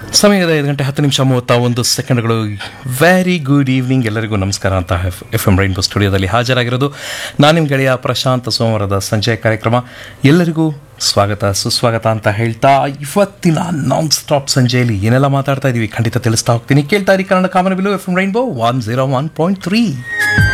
ಸಮಯದ 5:10:31 very good evening, ಎಲ್ಲರಿಗೂ ನಮಸ್ಕಾರ ಅಂತ ಎಫ್ ಎಂ ರೈನ್ಬೋ ಸ್ಟುಡಿಯೋದಲ್ಲಿ ಹಾಜರಾಗಿರೋದು ನಾನು ನಿಮ್ಮ ಗೆಳೆಯ ಪ್ರಶಾಂತ್. ಸೋಮವಾರದ ಸಂಜೆ ಕಾರ್ಯಕ್ರಮ ಎಲ್ಲರಿಗೂ ಸ್ವಾಗತ ಸುಸ್ವಾಗತ ಅಂತ ಹೇಳ್ತಾ, ಇವತ್ತಿನ ನಾನ್ ಸ್ಟಾಪ್ ಸಂಜೆಯಲ್ಲಿ ಏನೆಲ್ಲ ಮಾತಾಡ್ತಾ ಇದ್ದೀವಿ ಖಂಡಿತ ತಿಳಿಸ್ತಾ ಹೋಗ್ತೀನಿ. ಕೇಳ್ತಾ ಇರಿ ಕನ್ನಡ ಕಾಮನಬಿಲ್ಲು ಎಫ್ ಎಂ ರೈನ್ಬೋ 101.3.